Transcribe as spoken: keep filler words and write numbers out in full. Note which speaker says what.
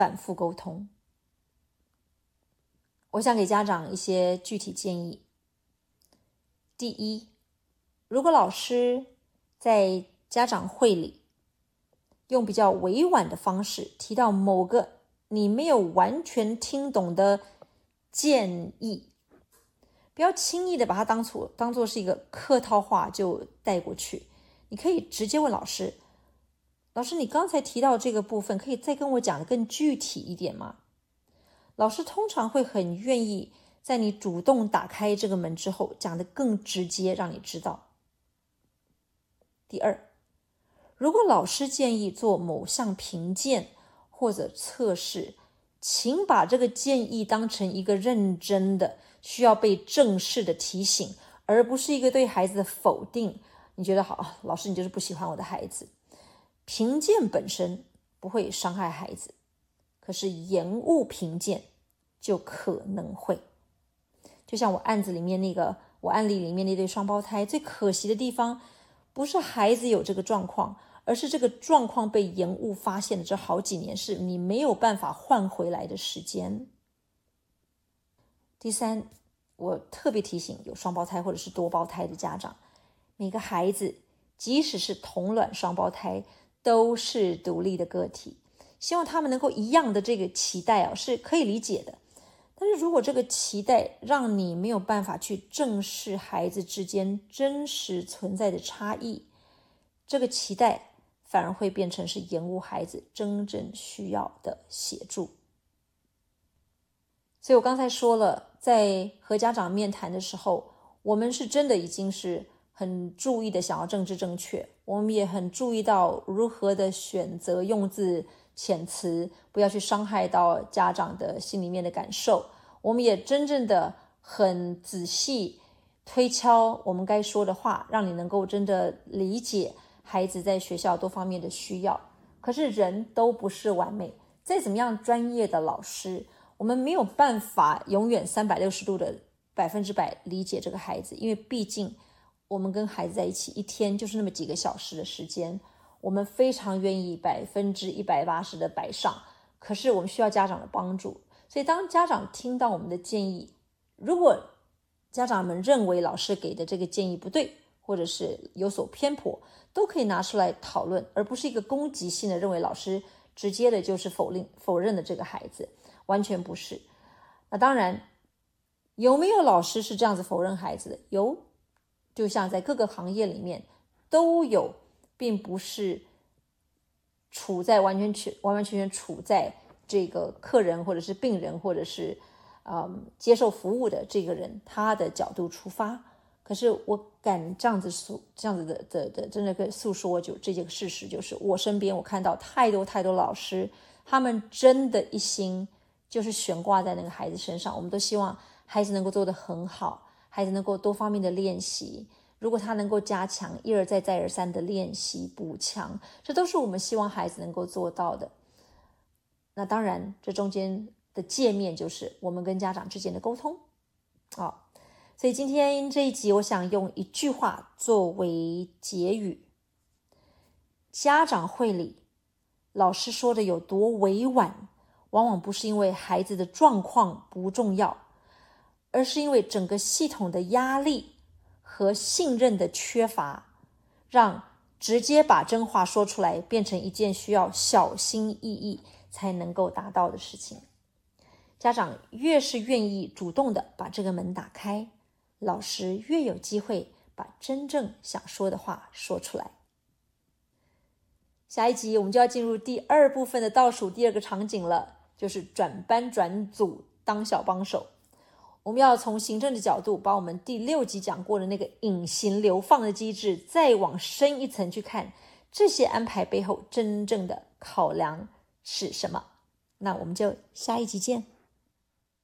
Speaker 1: 反复沟通。我想给家长一些具体建议。第一，如果老师在家长会里用比较委婉的方式提到某个你没有完全听懂的建议，不要轻易的把它当作当作是一个客套话就带过去。你可以直接问老师，老师，你刚才提到这个部分，可以再跟我讲的更具体一点吗？老师通常会很愿意在你主动打开这个门之后，讲得更直接，让你知道。第二，如果老师建议做某项评鉴或者测试，请把这个建议当成一个认真的、需要被正视的提醒，而不是一个对孩子的否定。你觉得好，老师你就是不喜欢我的孩子。评鉴本身不会伤害孩子，可是延误评鉴就可能会。就像我案子里面那个，我案例里面那对双胞胎，最可惜的地方不是孩子有这个状况，而是这个状况被延误发现的这好几年是你没有办法换回来的时间。第三，我特别提醒有双胞胎或者是多胞胎的家长，每个孩子即使是同卵双胞胎都是独立的个体，希望他们能够一样的这个期待啊，是可以理解的。但是如果这个期待让你没有办法去正视孩子之间真实存在的差异，这个期待反而会变成是延误孩子真正需要的协助。所以我刚才说了，在和家长面谈的时候，我们是真的已经是很注意的想要政治正确，我们也很注意到如何的选择用字遣词，不要去伤害到家长的心里面的感受。我们也真正的很仔细推敲我们该说的话，让你能够真的理解孩子在学校多方面的需要。可是人都不是完美，再怎么样专业的老师，我们没有办法永远三百六十度的百分之百理解这个孩子，因为毕竟我们跟孩子在一起一天就是那么几个小时的时间，我们非常愿意百分之一百八十的摆上，可是我们需要家长的帮助。所以当家长听到我们的建议，如果家长们认为老师给的这个建议不对，或者是有所偏颇，都可以拿出来讨论，而不是一个攻击性的认为老师直接的就是否定否认的这个孩子，完全不是。那当然，有没有老师是这样子否认孩子的？有，就像在各个行业里面都有，并不是处在完全全完完全全处在这个客人或者是病人或者是嗯接受服务的这个人他的角度出发。可是我敢这样子诉这样子的的的真的跟诉说，就这件事实就是我身边我看到太多太多老师，他们真的一心就是悬挂在那个孩子身上。我们都希望孩子能够做得很好，孩子能够多方面的练习，如果他能够加强一而再再而三的练习补强，这都是我们希望孩子能够做到的。那当然这中间的界面就是我们跟家长之间的沟通啊。所以今天这一集我想用一句话作为结语，家长会里老师说的有多委婉，往往不是因为孩子的状况不重要，而是因为整个系统的压力和信任的缺乏，让直接把真话说出来变成一件需要小心翼翼才能够达到的事情。家长越是愿意主动的把这个门打开，老师越有机会把真正想说的话说出来。下一集我们就要进入第二部分的倒数第二个场景了，就是转班转组当小帮手。我们要从行政的角度把我们第六集讲过的那个隐形流放的机制再往深一层去看，这些安排背后真正的考量是什么。那我们就下一集见。